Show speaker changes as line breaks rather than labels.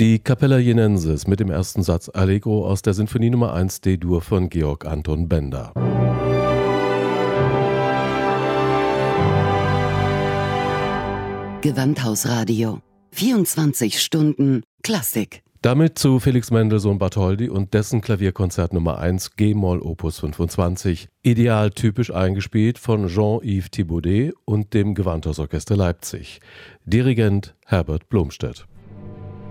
Die Capella Jenensis mit dem ersten Satz Allegro aus der Sinfonie Nummer 1 D-Dur von Georg Anton Bender.
Gewandhausradio. 24 Stunden Klassik.
Damit zu Felix Mendelssohn Bartholdy und dessen Klavierkonzert Nummer 1 G-Moll Opus 25. Ideal typisch eingespielt von Jean-Yves Thibaudet und dem Gewandhausorchester Leipzig. Dirigent Herbert Blomstedt.